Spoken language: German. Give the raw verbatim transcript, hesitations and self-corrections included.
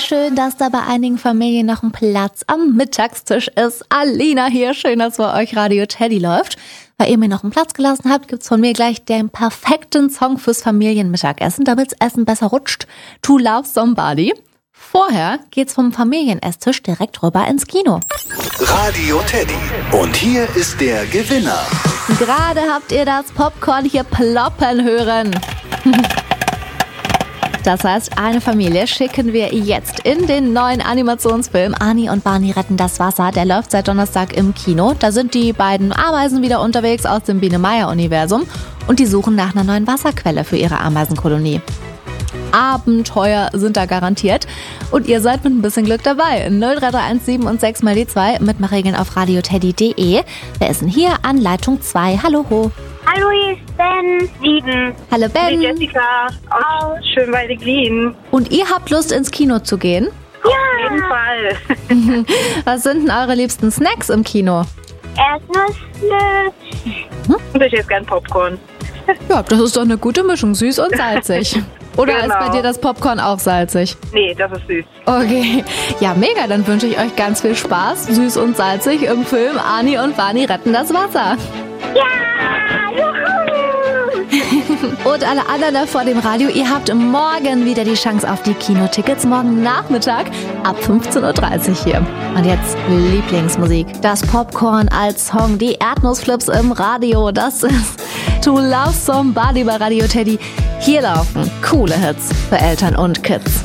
schön, dass da bei einigen Familien noch ein Platz am Mittagstisch ist. Alina hier, schön, dass bei euch Radio Teddy läuft. Weil ihr mir noch einen Platz gelassen habt, gibt's von mir gleich den perfekten Song fürs Familienmittagessen, damit's Essen besser rutscht. To Love Somebody. Vorher geht's vom Familienesstisch direkt rüber ins Kino. Radio Teddy. Und hier ist der Gewinner. Gerade habt ihr das Popcorn hier ploppen hören. Das heißt, eine Familie schicken wir jetzt in den neuen Animationsfilm Ani und Barney retten das Wasser. Der läuft seit Donnerstag im Kino. Da sind die beiden Ameisen wieder unterwegs aus dem Biene-Meier-Universum und die suchen nach einer neuen Wasserquelle für ihre Ameisenkolonie. Abenteuer sind da garantiert und ihr seid mit ein bisschen Glück dabei. null drei drei eins sieben und sechs mal die zwei mit Regeln auf radioteddy punkt de. Wer ist denn hier an Leitung zwei? Hallo ho. Hallo, hier ist Ben. Sieben. Hallo Ben. Ich bin Jessica aus Schönwalde-Glien. Und ihr habt Lust ins Kino zu gehen? Ja. Auf jeden Fall. Was sind denn eure liebsten Snacks im Kino? Erdnussflöte. Hm? Und ich esse gern Popcorn. Ja, das ist doch eine gute Mischung, süß und salzig. Oder Genau. Ist bei dir das Popcorn auch salzig? Nee, das ist süß. Okay, ja mega, dann wünsche ich euch ganz viel Spaß, süß und salzig im Film Ani und Barney retten das Wasser. Ja, juhu! Und alle anderen da vor dem Radio, ihr habt morgen wieder die Chance auf die Kinotickets. Morgen Nachmittag ab fünfzehn Uhr dreißig hier. Und jetzt Lieblingsmusik. Das Popcorn als Song, die Erdnussflips im Radio. Das ist To Love Somebody bei Radio Teddy. Hier laufen coole Hits für Eltern und Kids.